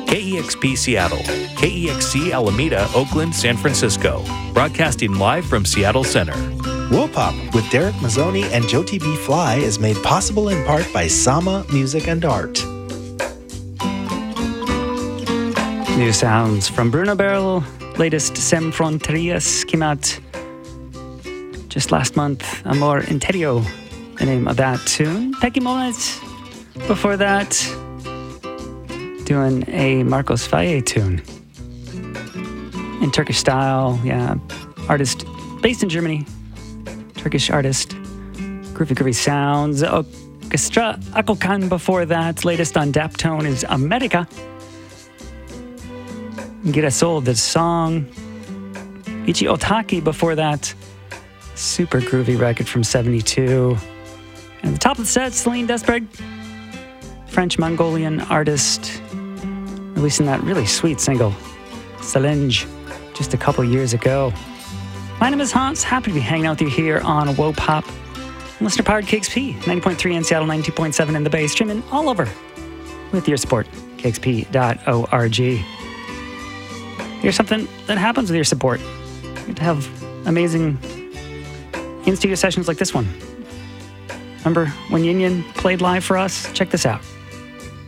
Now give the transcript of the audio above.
KEXP Seattle, KEXC Alameda, Oakland, San Francisco. Broadcasting live from Seattle Center. WOPOP with Derek Mazzoni and Jyoti B. Fly is made possible in part by Sama Music and Art. New sounds from Bruno Beryl. Latest Sem Fronterias came out just last month. Amor Interior, the name of that tune. Pecky Moments. Before that, doing a Marcos Valle tune. In Turkish style, yeah. Artist based in Germany. Turkish artist. Groovy sounds. Orchestra Akokan before that. Latest on Daptone is America. Girasol, the song. Ichi Otaki before that. Super groovy record from 72. And at the top of the set, Celine Desberg. French-Mongolian artist. Releasing that really sweet single, Salinge, just a couple years ago. My name is Hans. Happy to be hanging out with you here on WOPOP. Listener powered KXP, 90.3 in Seattle, 92.7 in the Bay, streaming all over with your support, kxp.org. Here's something that happens with your support. You get to have amazing in-studio sessions like this one. Remember when Yin Yin played live for us? Check this out.